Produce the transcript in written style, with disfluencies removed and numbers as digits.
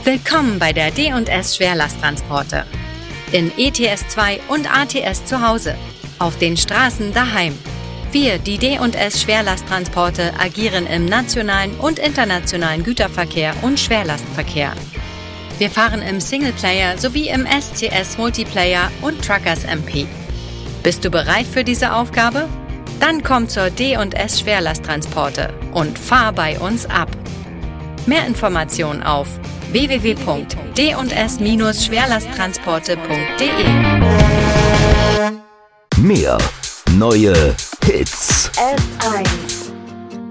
Willkommen bei der D&S Schwerlasttransporte. In ETS2 und ATS zu Hause. Auf den Straßen daheim. Wir, die D&S Schwerlasttransporte, agieren im nationalen und internationalen Güterverkehr und Schwerlastverkehr. Wir fahren im Singleplayer sowie im SCS Multiplayer und Truckers MP. Bist du bereit für diese Aufgabe? Dann komm zur D&S Schwerlasttransporte und fahr bei uns ab. Mehr Informationen auf www.d&s-schwerlasttransporte.de. Mehr neue Hits. F1